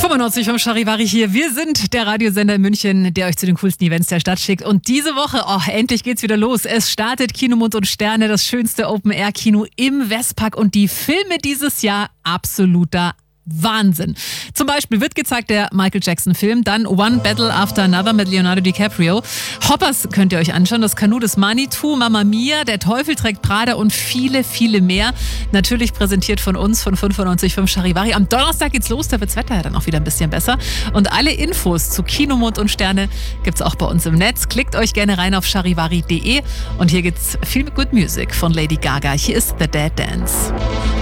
95 vom Charivari hier. Wir sind der Radiosender in München, der euch zu den coolsten Events der Stadt schickt. Und diese Woche, endlich geht's wieder los. Es startet Kino Mund und Sterne, das schönste Open-Air-Kino im Westpark. Und die Filme dieses Jahr absoluter Wahnsinn. Zum Beispiel wird gezeigt der Michael Jackson-Film, dann One Battle After Another mit Leonardo DiCaprio. Hoppers könnt ihr euch anschauen, das Kanu des Manitou, Mamma Mia, Der Teufel trägt Prada und viele, viele mehr. Natürlich präsentiert von uns, von 95 vom Charivari. Am Donnerstag geht's los, da wird's Wetter ja dann auch wieder ein bisschen besser. Und alle Infos zu Kino, Mond und Sterne gibt's auch bei uns im Netz. Klickt euch gerne rein auf charivari.de und hier gibt's viel Good Music von Lady Gaga. Hier ist The Dead Dance.